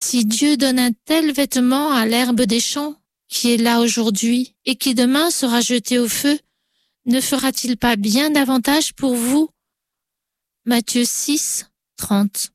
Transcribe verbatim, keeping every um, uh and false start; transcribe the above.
Si Dieu donne un tel vêtement à l'herbe des champs, qui est là aujourd'hui et qui demain sera jeté au feu, ne fera-t-il pas bien davantage pour vous? Matthieu six, trente.